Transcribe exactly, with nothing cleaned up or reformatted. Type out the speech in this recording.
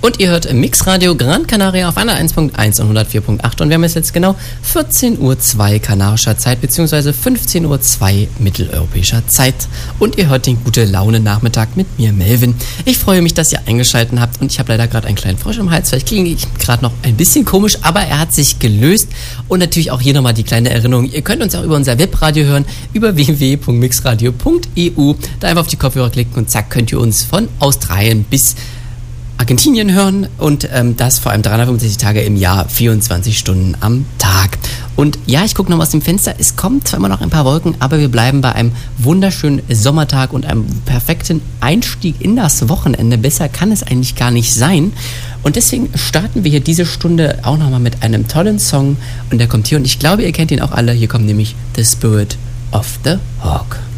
Und ihr hört Mixradio Gran Canaria auf einer eins Punkt eins und hundertvier Punkt acht. Und wir haben es jetzt genau vierzehn Uhr zwei kanarischer Zeit, beziehungsweise fünfzehn Uhr zwei mitteleuropäischer Zeit. Und ihr hört den Gute-Laune-Nachmittag mit mir, Melvin. Ich freue mich, dass ihr eingeschaltet habt. Und ich habe leider gerade einen kleinen Frosch im Hals. Vielleicht klinge ich gerade noch ein bisschen komisch, aber er hat sich gelöst. Und natürlich auch hier nochmal die kleine Erinnerung. Ihr könnt uns auch über unser Webradio hören, über w w w punkt mixradio punkt e u. Da einfach auf die Kopfhörer klicken und zack, könnt ihr uns von Australien bis Argentinien hören und ähm, das vor allem dreihundertfünfundsechzig Tage im Jahr, vierundzwanzig Stunden am Tag. Und ja, ich gucke noch mal aus dem Fenster, es kommt zwar immer noch ein paar Wolken, aber wir bleiben bei einem wunderschönen Sommertag und einem perfekten Einstieg in das Wochenende. Besser kann es eigentlich gar nicht sein. Und deswegen starten wir hier diese Stunde auch noch mal mit einem tollen Song und der kommt hier und ich glaube, ihr kennt ihn auch alle. Hier kommt nämlich The Spirit of the Hawk.